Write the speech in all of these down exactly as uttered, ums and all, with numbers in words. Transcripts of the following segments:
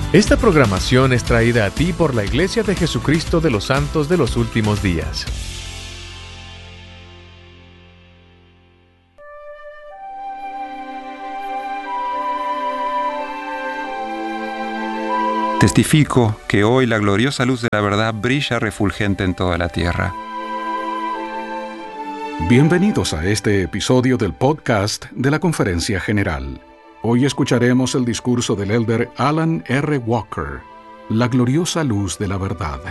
Esta programación es traída a ti por la Iglesia de Jesucristo de los Santos de los Últimos Días. Testifico que hoy la gloriosa luz de la verdad brilla refulgente en toda la tierra. Bienvenidos a este episodio del podcast de la Conferencia General. Hoy escucharemos el discurso del elder Alan R. Walker, La gloriosa luz de la verdad.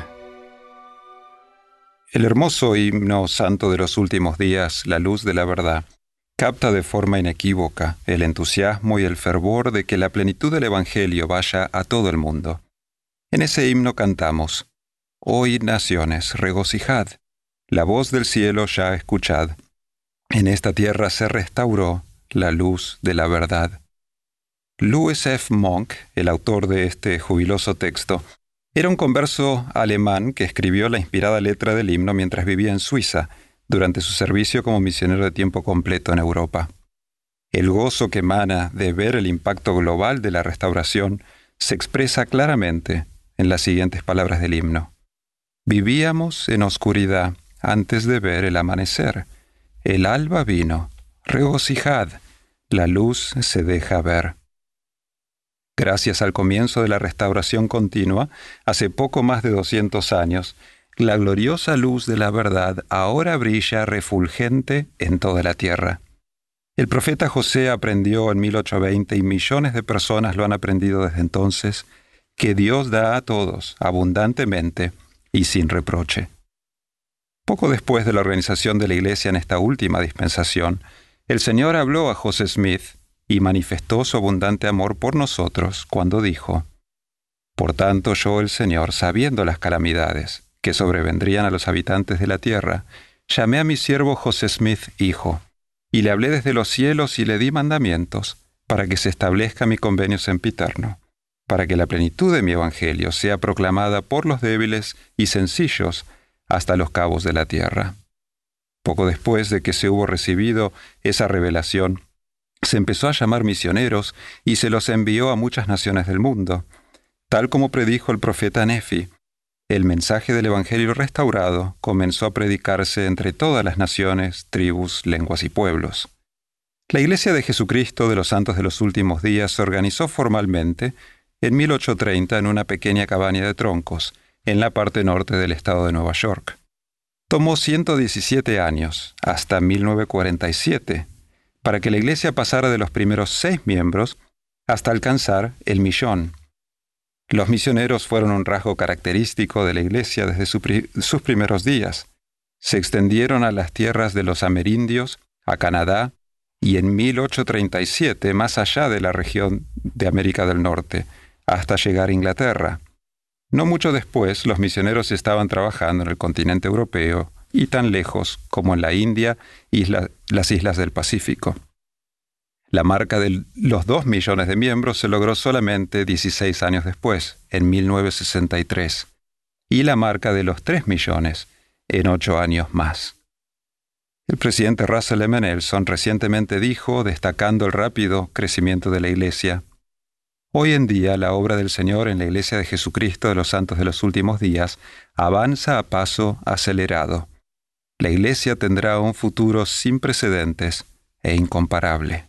El hermoso himno santo de los últimos días, La luz de la verdad, capta de forma inequívoca el entusiasmo y el fervor de que la plenitud del Evangelio vaya a todo el mundo. En ese himno cantamos: Oíd naciones, regocijad, la voz del cielo ya escuchad. En esta tierra se restauró la luz de la verdad. Louis F. Monk, el autor de este jubiloso texto, era un converso alemán que escribió la inspirada letra del himno mientras vivía en Suiza, durante su servicio como misionero de tiempo completo en Europa. El gozo que emana de ver el impacto global de la restauración se expresa claramente en las siguientes palabras del himno. Vivíamos en oscuridad antes de ver el amanecer. El alba vino. Regocijad. La luz se deja ver. Gracias al comienzo de la restauración continua, hace poco más de doscientos años, la gloriosa luz de la verdad ahora brilla refulgente en toda la tierra. El profeta José aprendió en mil ochocientos veinte, y millones de personas lo han aprendido desde entonces, que Dios da a todos abundantemente y sin reproche. Poco después de la organización de la Iglesia en esta última dispensación, el Señor habló a José Smith y manifestó su abundante amor por nosotros cuando dijo: Por tanto yo, el Señor, sabiendo las calamidades que sobrevendrían a los habitantes de la tierra, llamé a mi siervo José Smith, hijo, y le hablé desde los cielos y le di mandamientos para que se establezca mi convenio sempiterno, para que la plenitud de mi evangelio sea proclamada por los débiles y sencillos hasta los cabos de la tierra. Poco después de que se hubo recibido esa revelación, se empezó a llamar misioneros y se los envió a muchas naciones del mundo. Tal como predijo el profeta Nefi, el mensaje del Evangelio restaurado comenzó a predicarse entre todas las naciones, tribus, lenguas y pueblos. La Iglesia de Jesucristo de los Santos de los Últimos Días se organizó formalmente en mil ochocientos treinta en una pequeña cabaña de troncos, en la parte norte del estado de Nueva York. Tomó ciento diecisiete años, hasta mil novecientos cuarenta y siete, para que la Iglesia pasara de los primeros seis miembros hasta alcanzar el millón. Los misioneros fueron un rasgo característico de la Iglesia desde su pri- sus primeros días. Se extendieron a las tierras de los amerindios, a Canadá, y en mil ochocientos treinta y siete más allá de la región de América del Norte, hasta llegar a Inglaterra. No mucho después, los misioneros estaban trabajando en el continente europeo y tan lejos como en la India y isla, las islas del Pacífico. La marca de los dos millones de miembros se logró solamente dieciséis años después, en mil novecientos sesenta y tres, y la marca de los tres millones en ocho años más. El presidente Russell M. Nelson recientemente dijo, destacando el rápido crecimiento de la Iglesia: Hoy en día la obra del Señor en la Iglesia de Jesucristo de los Santos de los Últimos Días avanza a paso acelerado. La Iglesia tendrá un futuro sin precedentes e incomparable.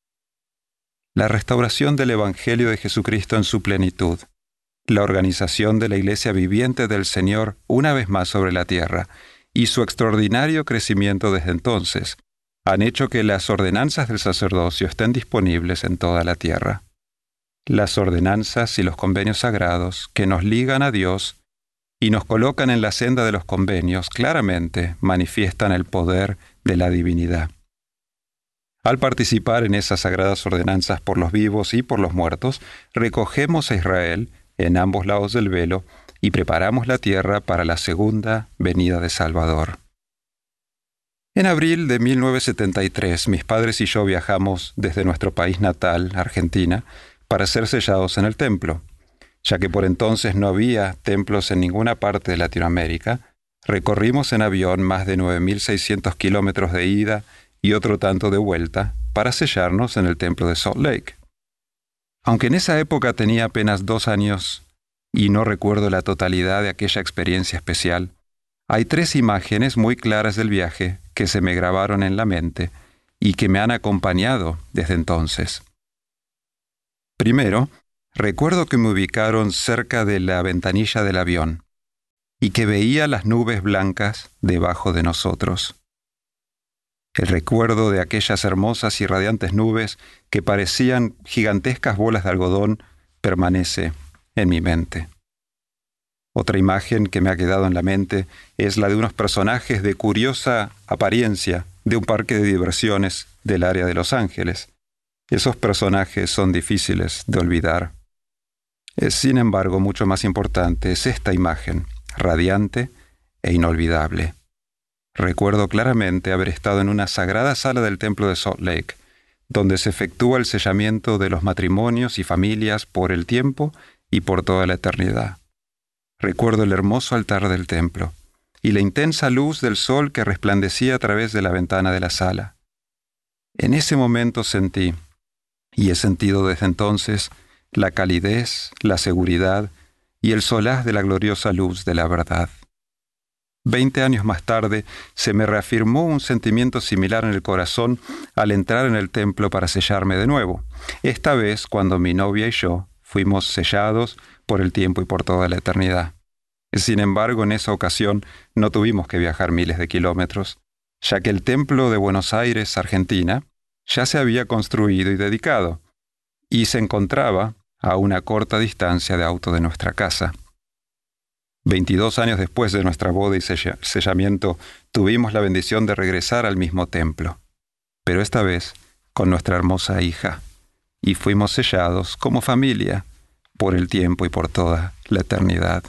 La restauración del Evangelio de Jesucristo en su plenitud, la organización de la Iglesia viviente del Señor una vez más sobre la tierra y su extraordinario crecimiento desde entonces han hecho que las ordenanzas del sacerdocio estén disponibles en toda la tierra. Las ordenanzas y los convenios sagrados que nos ligan a Dios y nos colocan en la senda de los convenios claramente manifiestan el poder de la divinidad. Al participar en esas sagradas ordenanzas por los vivos y por los muertos, recogemos a Israel en ambos lados del velo y preparamos la tierra para la segunda venida de Salvador. En abril de mil novecientos setenta y tres, mis padres y yo viajamos desde nuestro país natal, Argentina, para ser sellados en el templo. Ya que por entonces no había templos en ninguna parte de Latinoamérica, recorrimos en avión más de nueve mil seiscientos kilómetros de ida y otro tanto de vuelta para sellarnos en el templo de Salt Lake. Aunque en esa época tenía apenas dos años y no recuerdo la totalidad de aquella experiencia especial, hay tres imágenes muy claras del viaje que se me grabaron en la mente y que me han acompañado desde entonces. Primero, recuerdo que me ubicaron cerca de la ventanilla del avión y que veía las nubes blancas debajo de nosotros. El recuerdo de aquellas hermosas y radiantes nubes que parecían gigantescas bolas de algodón permanece en mi mente. Otra imagen que me ha quedado en la mente es la de unos personajes de curiosa apariencia de un parque de diversiones del área de Los Ángeles. Esos personajes son difíciles de olvidar. Es, sin embargo, mucho más importante es esta imagen, radiante e inolvidable. Recuerdo claramente haber estado en una sagrada sala del templo de Salt Lake, donde se efectúa el sellamiento de los matrimonios y familias por el tiempo y por toda la eternidad. Recuerdo el hermoso altar del templo y la intensa luz del sol que resplandecía a través de la ventana de la sala. En ese momento sentí, y he sentido desde entonces, la calidez, la seguridad y el solaz de la gloriosa luz de la verdad. Veinte años más tarde, se me reafirmó un sentimiento similar en el corazón al entrar en el templo para sellarme de nuevo, esta vez cuando mi novia y yo fuimos sellados por el tiempo y por toda la eternidad. Sin embargo, en esa ocasión no tuvimos que viajar miles de kilómetros, ya que el templo de Buenos Aires, Argentina, ya se había construido y dedicado, y se encontraba a una corta distancia de auto de nuestra casa. Veintidós años después de nuestra boda y sellamiento, tuvimos la bendición de regresar al mismo templo, pero esta vez con nuestra hermosa hija, y fuimos sellados como familia por el tiempo y por toda la eternidad.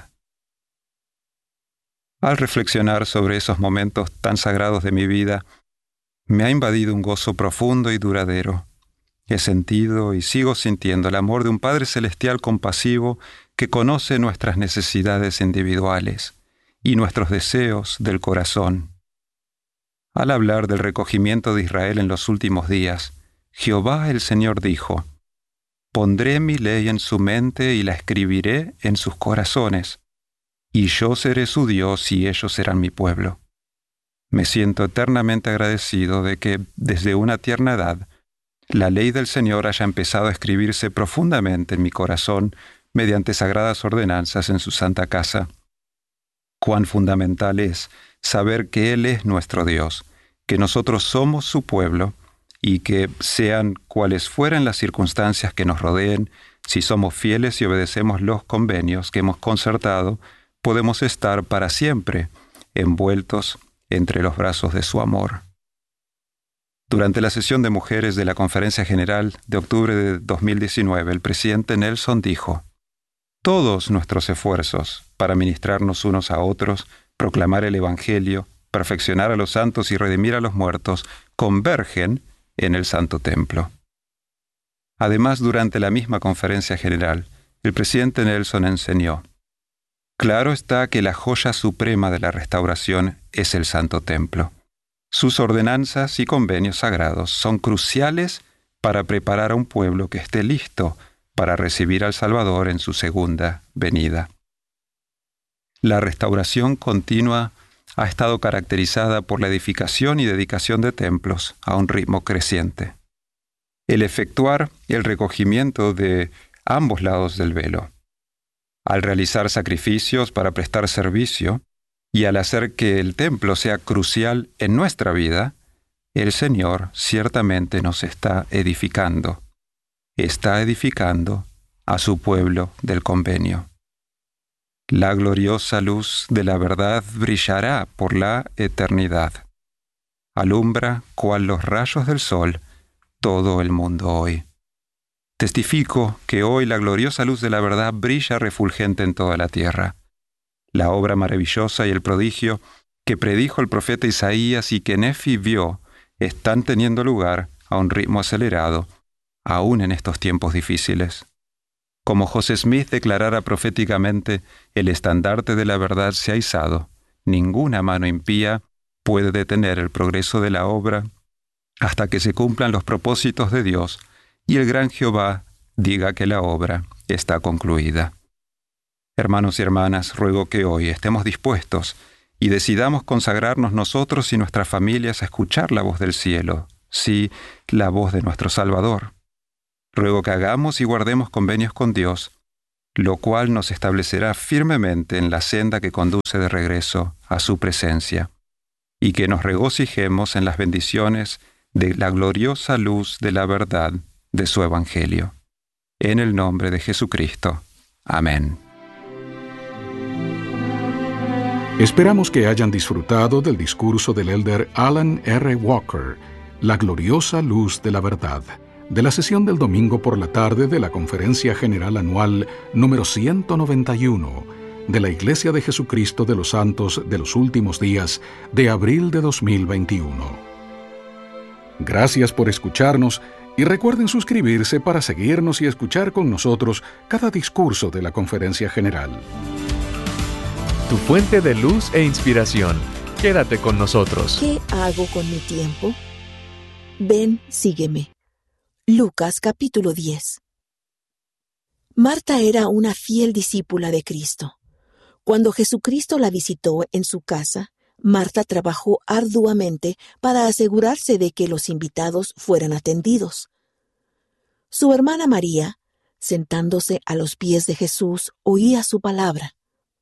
Al reflexionar sobre esos momentos tan sagrados de mi vida, me ha invadido un gozo profundo y duradero. He sentido y sigo sintiendo el amor de un Padre Celestial compasivo que conoce nuestras necesidades individuales y nuestros deseos del corazón. Al hablar del recogimiento de Israel en los últimos días, Jehová el Señor dijo: «Pondré mi ley en su mente y la escribiré en sus corazones, y yo seré su Dios y ellos serán mi pueblo». Me siento eternamente agradecido de que, desde una tierna edad, la ley del Señor haya empezado a escribirse profundamente en mi corazón mediante sagradas ordenanzas en su santa casa. Cuán fundamental es saber que Él es nuestro Dios, que nosotros somos su pueblo y que, sean cuales fueran las circunstancias que nos rodeen, si somos fieles y obedecemos los convenios que hemos concertado, podemos estar para siempre envueltos entre los brazos de su amor. Durante la sesión de mujeres de la Conferencia General de octubre de dos mil diecinueve, el presidente Nelson dijo: «Todos nuestros esfuerzos para ministrarnos unos a otros, proclamar el Evangelio, perfeccionar a los santos y redimir a los muertos, convergen en el Santo Templo». Además, durante la misma Conferencia General, el presidente Nelson enseñó: «Claro está que la joya suprema de la restauración es el Santo Templo. Sus ordenanzas y convenios sagrados son cruciales para preparar a un pueblo que esté listo para recibir al Salvador en su segunda venida». La restauración continua ha estado caracterizada por la edificación y dedicación de templos a un ritmo creciente. El efectuar el recogimiento de ambos lados del velo, al realizar sacrificios para prestar servicio, y al hacer que el templo sea crucial en nuestra vida, el Señor ciertamente nos está edificando. Está edificando a su pueblo del convenio. La gloriosa luz de la verdad brillará por la eternidad. Alumbra, cual los rayos del sol, todo el mundo hoy. Testifico que hoy la gloriosa luz de la verdad brilla refulgente en toda la tierra. La obra maravillosa y el prodigio que predijo el profeta Isaías y que Nefi vio están teniendo lugar a un ritmo acelerado, aún en estos tiempos difíciles. Como José Smith declarara proféticamente: «El estandarte de la verdad se ha izado. Ninguna mano impía puede detener el progreso de la obra hasta que se cumplan los propósitos de Dios y el gran Jehová diga que la obra está concluida. Hermanos y hermanas, ruego que hoy estemos dispuestos y decidamos consagrarnos nosotros y nuestras familias a escuchar la voz del cielo, sí, la voz de nuestro Salvador. Ruego que hagamos y guardemos convenios con Dios, lo cual nos establecerá firmemente en la senda que conduce de regreso a su presencia, y que nos regocijemos en las bendiciones de la gloriosa luz de la verdad de su Evangelio. En el nombre de Jesucristo. Amén. Esperamos que hayan disfrutado del discurso del elder Alan R. Walker, La gloriosa luz de la verdad, de la sesión del domingo por la tarde de la Conferencia General Anual número ciento noventa y uno de la Iglesia de Jesucristo de los Santos de los Últimos Días de abril de dos mil veintiuno. Gracias por escucharnos y recuerden suscribirse para seguirnos y escuchar con nosotros cada discurso de la Conferencia General. Tu fuente de luz e inspiración. Quédate con nosotros. ¿Qué hago con mi tiempo? Ven, sígueme. Lucas capítulo diez. Marta era una fiel discípula de Cristo. Cuando Jesucristo la visitó en su casa, Marta trabajó arduamente para asegurarse de que los invitados fueran atendidos. Su hermana María, sentándose a los pies de Jesús, oía su palabra.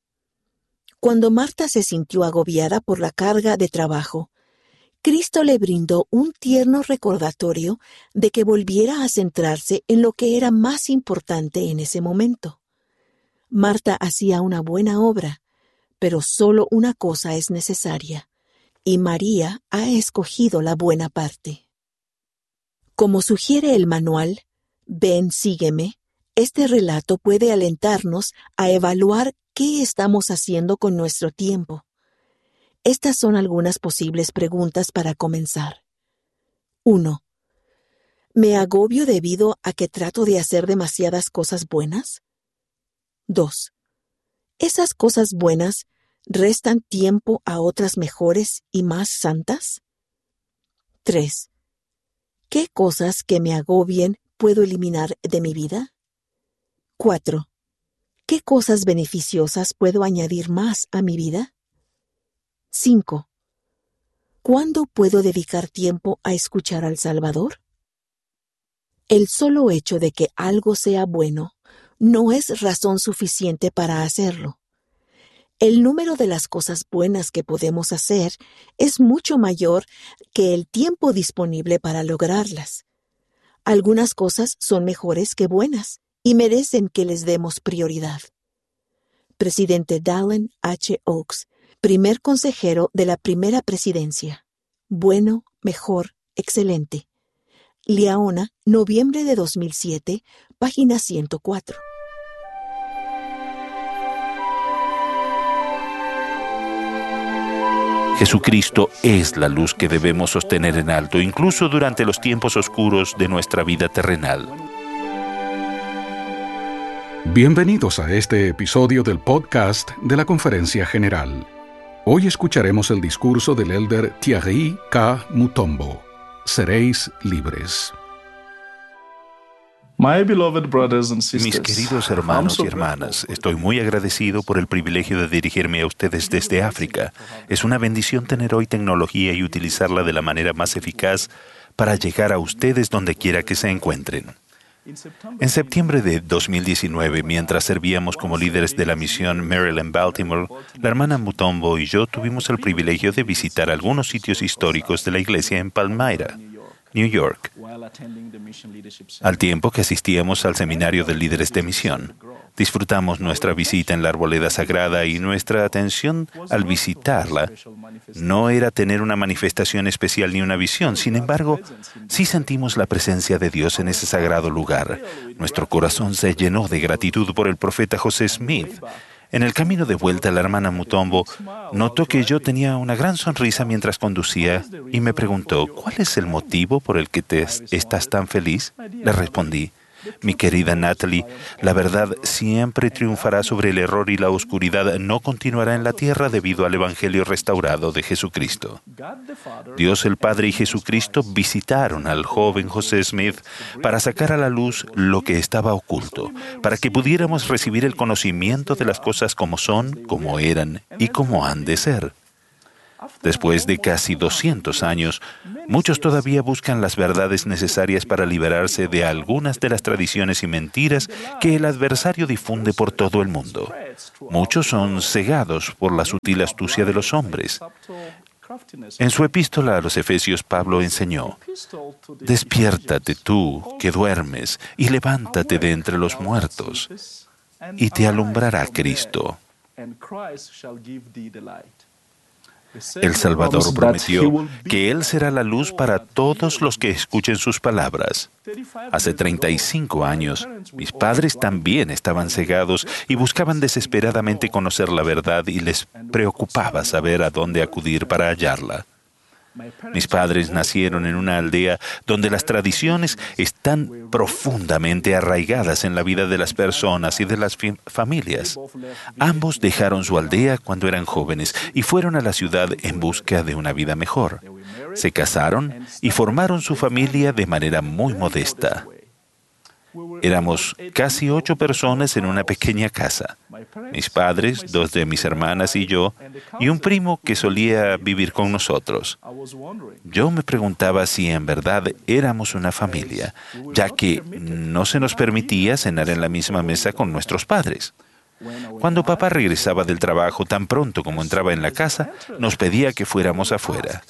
Cuando Marta se sintió agobiada por la carga de trabajo, Cristo le brindó un tierno recordatorio de que volviera a centrarse en lo que era más importante en ese momento. Marta hacía una buena obra, pero solo una cosa es necesaria, y María ha escogido la buena parte. Como sugiere el manual, Ven, sígueme, este relato puede alentarnos a evaluar qué estamos haciendo con nuestro tiempo. Estas son algunas posibles preguntas para comenzar. uno. ¿Me agobio debido a que trato de hacer demasiadas cosas buenas? dos. ¿Esas cosas buenas restan tiempo a otras mejores y más santas? tres. ¿Qué cosas que me agobien puedo eliminar de mi vida? cuatro. ¿Qué cosas beneficiosas puedo añadir más a mi vida? cinco. ¿Cuándo puedo dedicar tiempo a escuchar al Salvador? El solo hecho de que algo sea bueno no es razón suficiente para hacerlo. El número de las cosas buenas que podemos hacer es mucho mayor que el tiempo disponible para lograrlas. Algunas cosas son mejores que buenas y merecen que les demos prioridad. Presidente Dallin H. Oaks, primer consejero de la primera presidencia. Bueno, mejor, excelente. Liaona, noviembre de dos mil siete, página ciento cuatro. Jesucristo es la luz que debemos sostener en alto, incluso durante los tiempos oscuros de nuestra vida terrenal. Bienvenidos a este episodio del podcast de la Conferencia General. Hoy escucharemos el discurso del elder Thierry K. Mutombo. Seréis libres. Mis queridos hermanos y hermanas, estoy muy agradecido por el privilegio de dirigirme a ustedes desde África. Es una bendición tener hoy tecnología y utilizarla de la manera más eficaz para llegar a ustedes donde quiera que se encuentren. En septiembre de dos mil diecinueve, mientras servíamos como líderes de la misión Maryland-Baltimore, la hermana Mutombo y yo tuvimos el privilegio de visitar algunos sitios históricos de la iglesia en Palmyra, New York, al tiempo que asistíamos al seminario de líderes de misión. Disfrutamos nuestra visita en la arboleda sagrada y nuestra atención al visitarla no era tener una manifestación especial ni una visión. Sin embargo, sí sentimos la presencia de Dios en ese sagrado lugar. Nuestro corazón se llenó de gratitud por el profeta José Smith. En el camino de vuelta, la hermana Mutombo notó que yo tenía una gran sonrisa mientras conducía y me preguntó, ¿cuál es el motivo por el que te estás tan feliz? Le respondí, Mi querida Natalie, la verdad siempre triunfará sobre el error y la oscuridad no continuará en la tierra debido al Evangelio restaurado de Jesucristo. Dios el Padre y Jesucristo visitaron al joven José Smith para sacar a la luz lo que estaba oculto, para que pudiéramos recibir el conocimiento de las cosas como son, como eran y como han de ser. Después de casi doscientos años, muchos todavía buscan las verdades necesarias para liberarse de algunas de las tradiciones y mentiras que el adversario difunde por todo el mundo. Muchos son cegados por la sutil astucia de los hombres. En su epístola a los Efesios, Pablo enseñó: «Despiértate tú, que duermes, y levántate de entre los muertos, y te alumbrará Cristo». El Salvador prometió que Él será la luz para todos los que escuchen sus palabras. Hace treinta y cinco años, mis padres también estaban cegados y buscaban desesperadamente conocer la verdad y les preocupaba saber a dónde acudir para hallarla. Mis padres nacieron en una aldea donde las tradiciones están profundamente arraigadas en la vida de las personas y de las familias. Ambos dejaron su aldea cuando eran jóvenes y fueron a la ciudad en busca de una vida mejor. Se casaron y formaron su familia de manera muy modesta. Éramos casi ocho personas en una pequeña casa. Mis padres, dos de mis hermanas y yo, y un primo que solía vivir con nosotros. Yo me preguntaba si en verdad éramos una familia, ya que no se nos permitía cenar en la misma mesa con nuestros padres. Cuando papá regresaba del trabajo, tan pronto como entraba en la casa, nos pedía que fuéramos afuera.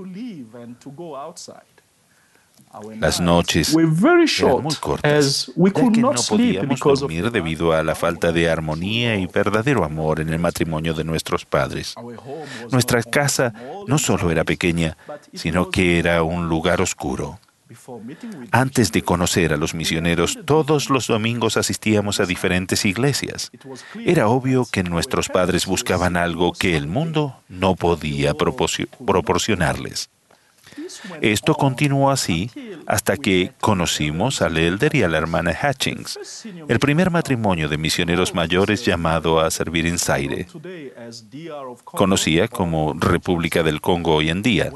Las noches eran muy cortas, ya que no podíamos dormir debido a la falta de armonía y verdadero amor en el matrimonio de nuestros padres. Nuestra casa no solo era pequeña, sino que era un lugar oscuro. Antes de conocer a los misioneros, todos los domingos asistíamos a diferentes iglesias. Era obvio que nuestros padres buscaban algo que el mundo no podía proporcionarles. Esto continuó así hasta que conocimos al elder y a la hermana Hutchings, el primer matrimonio de misioneros mayores llamado a servir en Zaire, conocida como República del Congo hoy en día.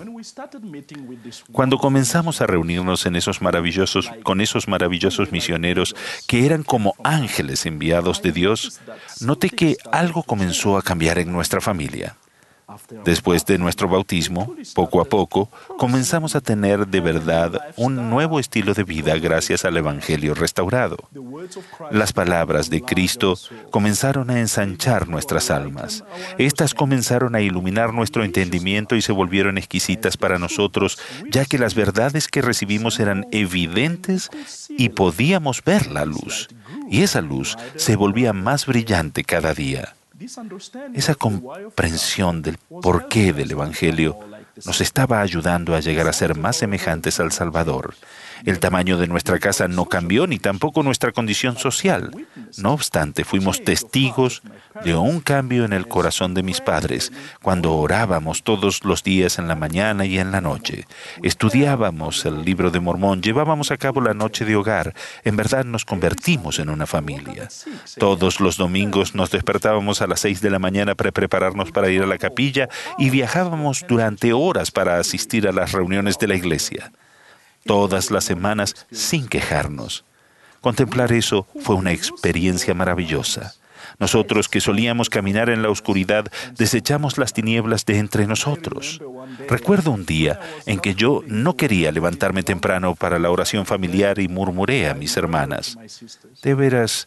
Cuando comenzamos a reunirnos en esos maravillosos, con esos maravillosos misioneros que eran como ángeles enviados de Dios, noté que algo comenzó a cambiar en nuestra familia. Después de nuestro bautismo, poco a poco, comenzamos a tener de verdad un nuevo estilo de vida gracias al Evangelio restaurado. Las palabras de Cristo comenzaron a ensanchar nuestras almas. Estas comenzaron a iluminar nuestro entendimiento y se volvieron exquisitas para nosotros, ya que las verdades que recibimos eran evidentes y podíamos ver la luz. Y esa luz se volvía más brillante cada día. Esa comprensión del porqué del Evangelio nos estaba ayudando a llegar a ser más semejantes al Salvador. El tamaño de nuestra casa no cambió, ni tampoco nuestra condición social. No obstante, fuimos testigos de un cambio en el corazón de mis padres cuando orábamos todos los días en la mañana y en la noche. Estudiábamos el libro de Mormón, llevábamos a cabo la noche de hogar. En verdad nos convertimos en una familia. Todos los domingos nos despertábamos a las seis de la mañana para prepararnos para ir a la capilla y viajábamos durante horas para asistir a las reuniones de la iglesia. Todas las semanas sin quejarnos. Contemplar eso fue una experiencia maravillosa. Nosotros que solíamos caminar en la oscuridad, desechamos las tinieblas de entre nosotros. Recuerdo un día en que yo no quería levantarme temprano para la oración familiar y murmuré a mis hermanas: de veras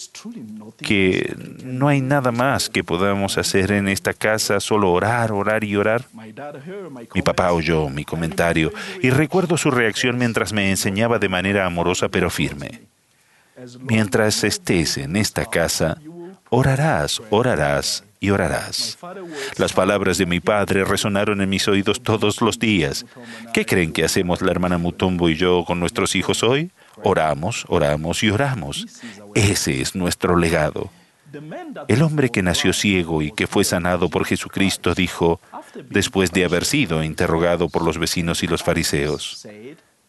que no hay nada más que podamos hacer en esta casa, solo orar, orar y orar. Mi papá oyó mi comentario y recuerdo su reacción mientras me enseñaba de manera amorosa pero firme: mientras estés en esta casa, orarás, orarás y orarás. Las palabras de mi padre resonaron en mis oídos todos los días. ¿Qué creen que hacemos la hermana Mutombo y yo con nuestros hijos hoy? Oramos, oramos y oramos. Ese es nuestro legado. El hombre que nació ciego y que fue sanado por Jesucristo dijo, después de haber sido interrogado por los vecinos y los fariseos: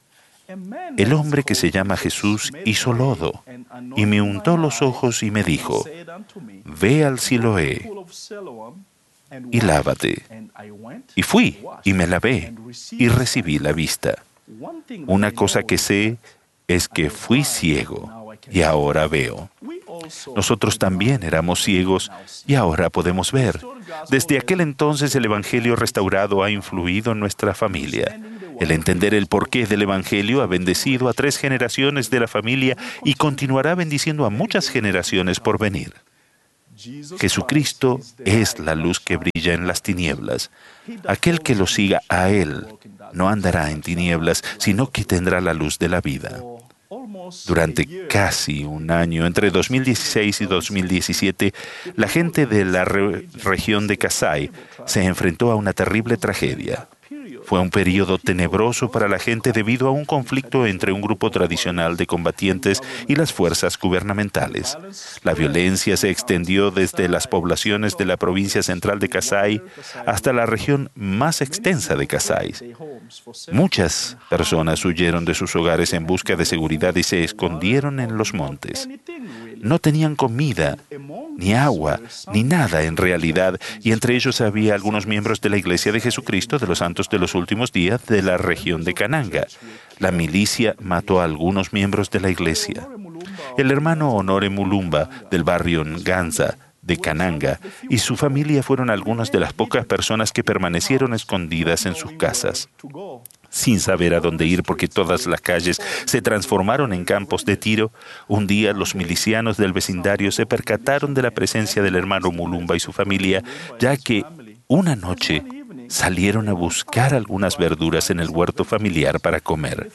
El hombre que se llama Jesús hizo lodo y me untó los ojos y me dijo, ve al Siloé y lávate. Y fui y me lavé y recibí la vista. Una cosa que sé es que fui ciego y ahora veo. Nosotros también éramos ciegos y ahora podemos ver. Desde aquel entonces el Evangelio restaurado ha influido en nuestra familia. El entender el porqué del Evangelio ha bendecido a tres generaciones de la familia y continuará bendiciendo a muchas generaciones por venir. Jesucristo es la luz que brilla en las tinieblas. Aquel que lo siga a Él no andará en tinieblas, sino que tendrá la luz de la vida. Durante casi un año, entre dos mil dieciséis y dos mil diecisiete, la gente de la re- región de Kasai se enfrentó a una terrible tragedia. Fue un periodo tenebroso para la gente debido a un conflicto entre un grupo tradicional de combatientes y las fuerzas gubernamentales. La violencia se extendió desde las poblaciones de la provincia central de Kasai hasta la región más extensa de Kasai. Muchas personas huyeron de sus hogares en busca de seguridad y se escondieron en los montes. No tenían comida, ni agua, ni nada en realidad, y entre ellos había algunos miembros de la Iglesia de Jesucristo de los Santos de los Últimos Días de la región de Kananga. La milicia mató a algunos miembros de la Iglesia. El hermano Honore Mulumba, del barrio Nganza, de Kananga, y su familia fueron algunas de las pocas personas que permanecieron escondidas en sus casas, sin saber a dónde ir porque todas las calles se transformaron en campos de tiro. Un día los milicianos del vecindario se percataron de la presencia del hermano Mulumba y su familia, ya que una noche salieron a buscar algunas verduras en el huerto familiar para comer.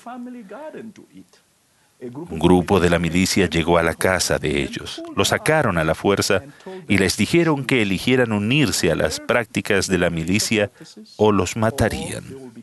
Un grupo de la milicia llegó a la casa de ellos, los sacaron a la fuerza y les dijeron que eligieran unirse a las prácticas de la milicia o los matarían.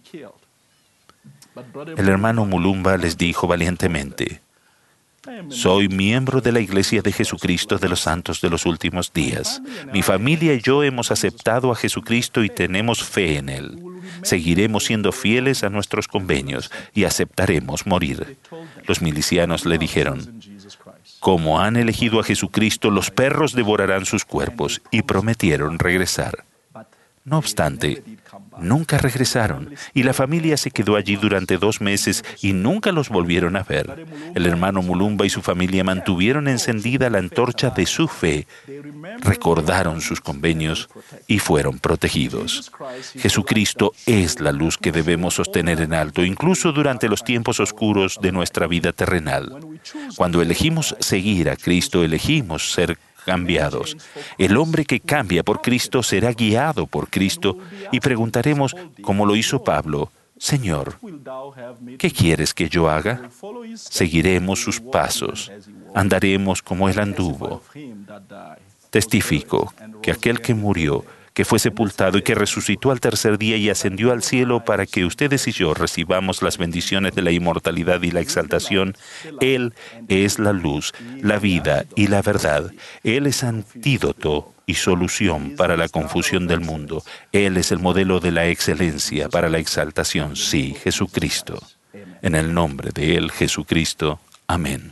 El hermano Mulumba les dijo valientemente, soy miembro de la Iglesia de Jesucristo de los Santos de los Últimos Días. Mi familia y yo hemos aceptado a Jesucristo y tenemos fe en Él. Seguiremos siendo fieles a nuestros convenios y aceptaremos morir. Los milicianos le dijeron, como han elegido a Jesucristo, los perros devorarán sus cuerpos, y prometieron regresar. No obstante, nunca regresaron, y la familia se quedó allí durante dos meses y nunca los volvieron a ver. El hermano Mulumba y su familia mantuvieron encendida la antorcha de su fe, recordaron sus convenios y fueron protegidos. Jesucristo es la luz que debemos sostener en alto, incluso durante los tiempos oscuros de nuestra vida terrenal. Cuando elegimos seguir a Cristo, elegimos ser cambiados. El hombre que cambia por Cristo será guiado por Cristo y preguntaremos, como lo hizo Pablo, Señor, ¿qué quieres que yo haga? Seguiremos sus pasos, andaremos como Él anduvo. Testifico que aquel que murió, que fue sepultado y que resucitó al tercer día y ascendió al cielo para que ustedes y yo recibamos las bendiciones de la inmortalidad y la exaltación, Él es la luz, la vida y la verdad. Él es antídoto y solución para la confusión del mundo. Él es el modelo de la excelencia para la exaltación. Sí, Jesucristo. En el nombre de Él, Jesucristo. Amén.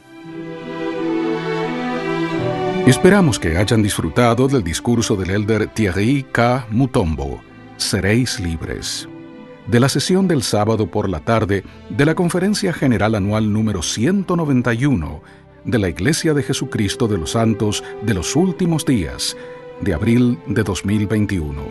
Esperamos que hayan disfrutado del discurso del elder Thierry K. Mutombo, Seréis libres, de la sesión del sábado por la tarde de la Conferencia General Anual número ciento noventa y uno de la Iglesia de Jesucristo de los Santos de los Últimos Días, de abril de dos mil veintiuno.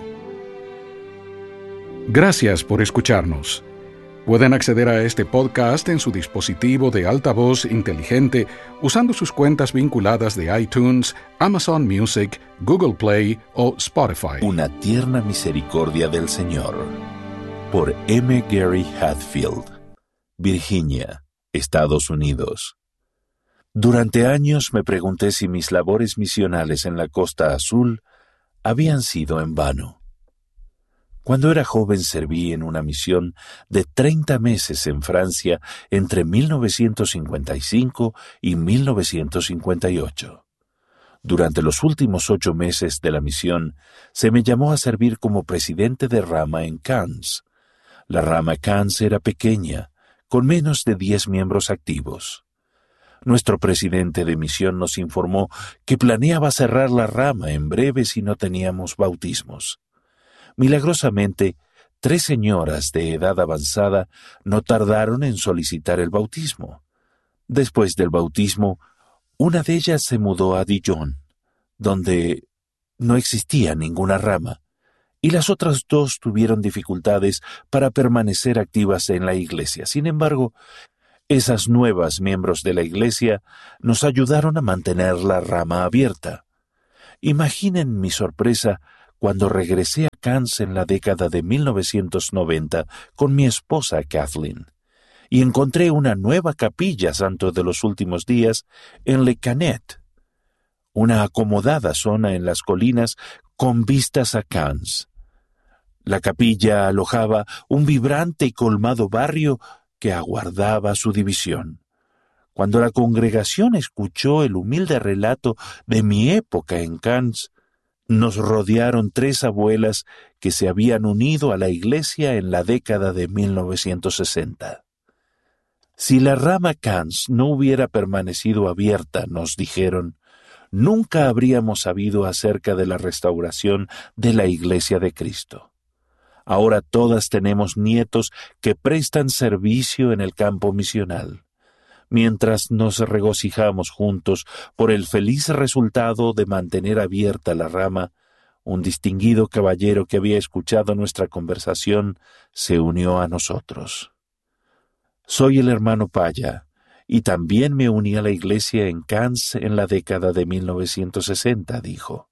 Gracias por escucharnos. Pueden acceder a este podcast en su dispositivo de altavoz inteligente usando sus cuentas vinculadas de iTunes, Amazon Music, Google Play o Spotify. Una tierna misericordia del Señor. Por M. Gary Hatfield, Virginia, Estados Unidos. Durante años me pregunté si mis labores misionales en la Costa Azul habían sido en vano. Cuando era joven serví en una misión de treinta meses en Francia entre mil novecientos cincuenta y cinco y mil novecientos cincuenta y ocho. Durante los últimos ocho meses de la misión se me llamó a servir como presidente de rama en Cannes. La rama Cannes era pequeña, con menos de diez miembros activos. Nuestro presidente de misión nos informó que planeaba cerrar la rama en breve si no teníamos bautismos. Milagrosamente, tres señoras de edad avanzada no tardaron en solicitar el bautismo. Después del bautismo, una de ellas se mudó a Dijon, donde no existía ninguna rama, y las otras dos tuvieron dificultades para permanecer activas en la iglesia. Sin embargo, esas nuevas miembros de la iglesia nos ayudaron a mantener la rama abierta. Imaginen mi sorpresa cuando regresé a Cannes en la década de mil novecientos noventa con mi esposa Kathleen, y encontré una nueva capilla Santo de los Últimos Días en Le Canet, una acomodada zona en las colinas con vistas a Cannes. La capilla alojaba un vibrante y colmado barrio que aguardaba su división. Cuando la congregación escuchó el humilde relato de mi época en Cannes, nos rodearon tres abuelas que se habían unido a la iglesia en la década de mil novecientos sesenta. Si la rama Cannes no hubiera permanecido abierta, nos dijeron, nunca habríamos sabido acerca de la restauración de la Iglesia de Cristo. Ahora todas tenemos nietos que prestan servicio en el campo misional, mientras nos regocijamos juntos por el feliz resultado de mantener abierta la rama. Un distinguido caballero que había escuchado nuestra conversación se unió a nosotros. Soy el hermano Paya, y también me uní a la iglesia en Cannes en la década de mil novecientos sesenta, dijo.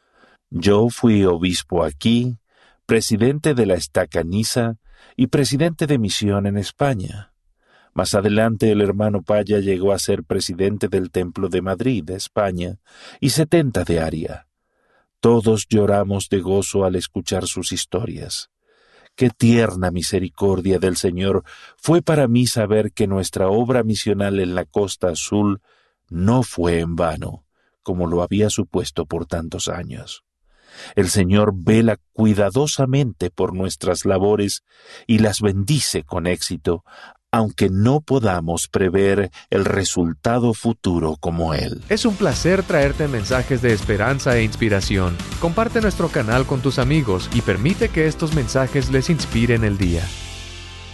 Yo fui obispo aquí, presidente de la estaca Niza y presidente de misión en España. Más adelante el hermano Paya llegó a ser presidente del Templo de Madrid, España, y setenta de Aria. Todos lloramos de gozo al escuchar sus historias. Qué tierna misericordia del Señor fue para mí saber que nuestra obra misional en la Costa Azul no fue en vano, como lo había supuesto por tantos años. El Señor vela cuidadosamente por nuestras labores y las bendice con éxito, aunque no podamos prever el resultado futuro como Él. Es un placer traerte mensajes de esperanza e inspiración. Comparte nuestro canal con tus amigos y permite que estos mensajes les inspiren el día.